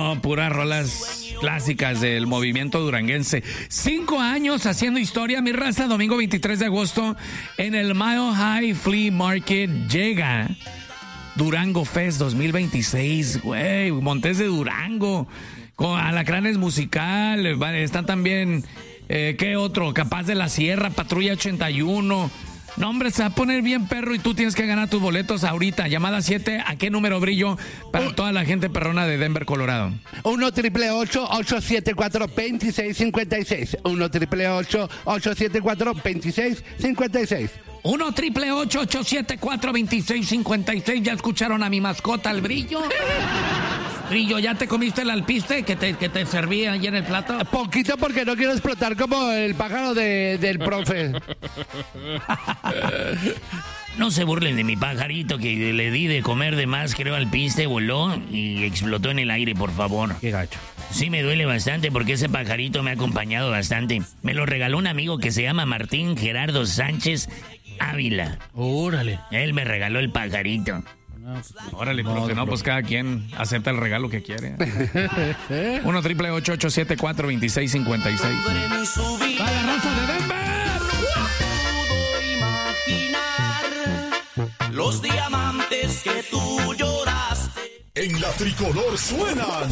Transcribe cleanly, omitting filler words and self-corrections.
No, puras rolas clásicas del movimiento duranguense. 5 años haciendo historia, mi raza. Domingo 23 de agosto en el Mile High Flea Market llega Durango Fest 2026, güey. Montes de Durango, con Alacranes Musical. Están también, ¿qué otro? Capaz de la Sierra, Patrulla 81. No, hombre, se va a poner bien perro y tú tienes que ganar tus boletos ahorita. Llamada 7, ¿a qué número brillo? Para toda la gente perrona de Denver, Colorado. 1-888-874-2656. 1-888-874-2656. 1-888-874-2656. ¿Ya escucharon a mi mascota, el Brillo? Brillo, ¿ya te comiste el alpiste que te servía ahí en el plato? Poquito, porque no quiero explotar como el pájaro del profe. No se burlen de mi pajarito que le di de comer de más, creo, al piste, voló y explotó en el aire, por favor. Qué gacho. Sí, me duele bastante porque ese pajarito me ha acompañado bastante. Me lo regaló un amigo que se llama Martín Gerardo Sánchez Ávila. Órale. Él me regaló el pajarito. Órale, profe, no, pues cada quien acepta el regalo que quiere. 1-888-874-2656. ¡A la raza de Denver! Los diamantes que tú lloraste. En la tricolor suenan